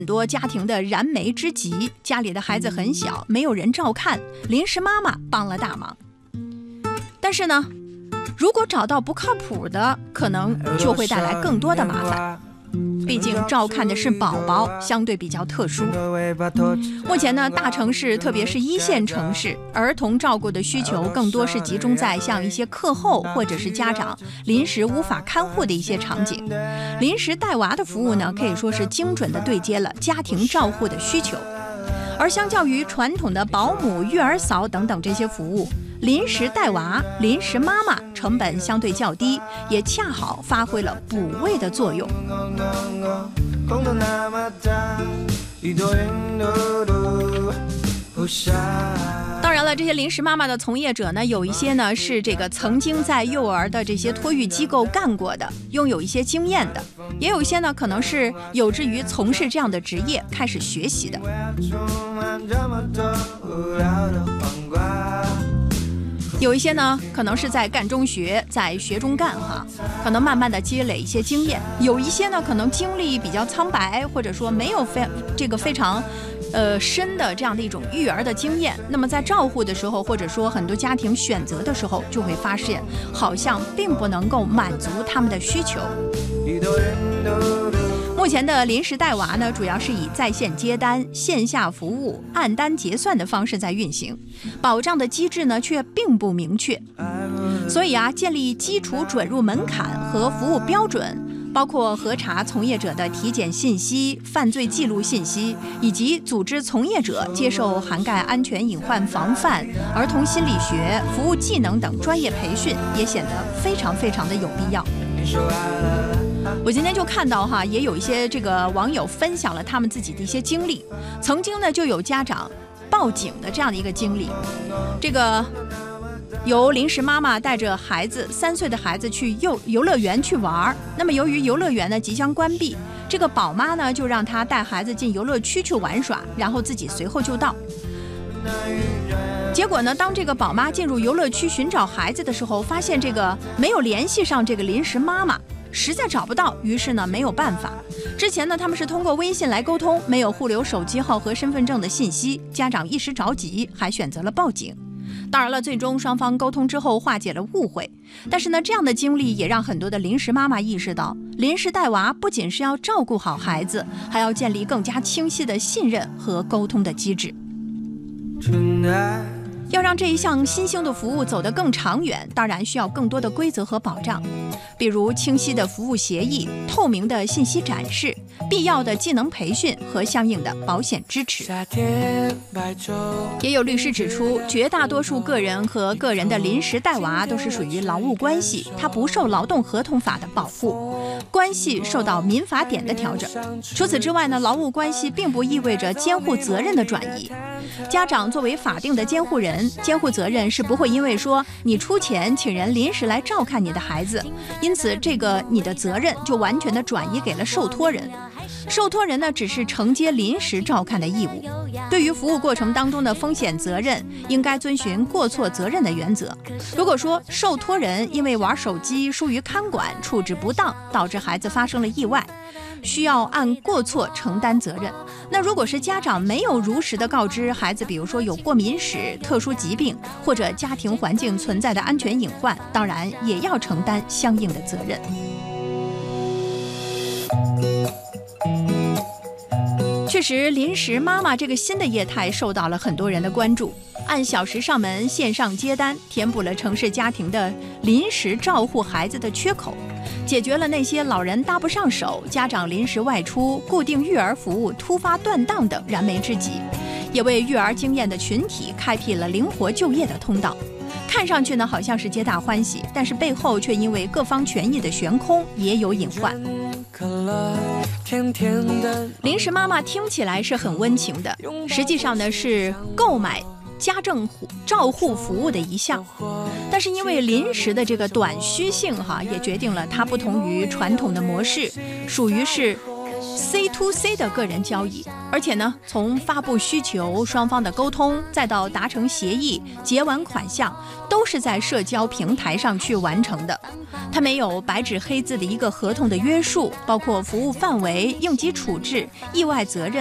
很多家庭的燃眉之急，家里的孩子很小，没有人照看，临时妈妈帮了大忙。但是呢，如果找到不靠谱的，可能就会带来更多的麻烦。毕竟照看的是宝宝，相对比较特殊。目前呢，大城市特别是一线城市，儿童照顾的需求更多是集中在像一些课后或者是家长临时无法看护的一些场景。临时带娃的服务呢，可以说是精准地对接了家庭照护的需求。而相较于传统的保姆、育儿嫂等等这些服务，临时带娃、临时妈妈成本相对较低，也恰好发挥了补位的作用。当然了，这些临时妈妈的从业者呢，有一些呢是这个曾经在幼儿的这些托育机构干过的，拥有一些经验的，也有一些呢可能是有志于从事这样的职业开始学习的。有一些呢可能是在干中学，在学中干哈，可能慢慢的积累一些经验。有一些呢可能经历比较苍白，或者说没有非常深的这样的一种育儿的经验，那么在照护的时候，或者说很多家庭选择的时候，就会发现好像并不能够满足他们的需求。目前的临时带娃呢，主要是以在线接单、线下服务、按单结算的方式在运行，保障的机制呢却并不明确。所以建立基础准入门槛和服务标准，包括核查从业者的体检信息、犯罪记录信息，以及组织从业者接受涵盖安全隐患防范、儿童心理学、服务技能等专业培训，也显得非常的有必要。我今天就看到也有一些这个网友分享了他们自己的一些经历，曾经呢就有家长报警的这样的一个经历。这个由临时妈妈带着孩子3岁的孩子去游乐园去玩，那么由于游乐园呢即将关闭，这个宝妈呢就让她带孩子进游乐区去玩耍，然后自己随后就到。结果呢，当这个宝妈进入游乐区寻找孩子的时候，发现这个没有联系上这个临时妈妈，实在找不到，于是呢没有办法。之前呢他们是通过微信来沟通，没有互留手机号和身份证的信息，家长一时着急，还选择了报警。当然了，最终双方沟通之后化解了误会。但是呢，这样的经历也让很多的临时妈妈意识到，临时带娃不仅是要照顾好孩子，还要建立更加清晰的信任和沟通的机制。要让这一项新兴的服务走得更长远，当然需要更多的规则和保障，比如清晰的服务协议、透明的信息展示、必要的技能培训和相应的保险支持。也有律师指出，绝大多数个人和个人的临时带娃都是属于劳务关系，它不受劳动合同法的保护，关系受到民法典的调整。除此之外呢，劳务关系并不意味着监护责任的转移。家长作为法定的监护人，监护责任是不会因为说你出钱请人临时来照看你的孩子，因此这个你的责任就完全的转移给了受托人。受托人呢，只是承接临时照看的义务。对于服务过程当中的风险责任，应该遵循过错责任的原则。如果说受托人因为玩手机疏于看管、处置不当，导致孩子发生了意外，需要按过错承担责任。那如果是家长没有如实的告知孩子，比如说有过敏史、特殊疾病或者家庭环境存在的安全隐患，当然也要承担相应的责任。确实，临时妈妈这个新的业态受到了很多人的关注。按小时上门、线上接单，填补了城市家庭的临时照护孩子的缺口，解决了那些老人搭不上手、家长临时外出、固定育儿服务突发断档等燃眉之急，也为育儿经验的群体开辟了灵活就业的通道。看上去呢好像是皆大欢喜，但是背后却因为各方权益的悬空也有隐患。临时妈妈听起来是很温情的，实际上呢是购买家政照护服务的一项，但是因为临时的这个短需性也决定了它不同于传统的模式，属于是 C to C 的个人交易，而且呢，从发布需求、双方的沟通，再到达成协议、结完款项，都是在社交平台上去完成的。它没有白纸黑字的一个合同的约束，包括服务范围、应急处置、意外责任。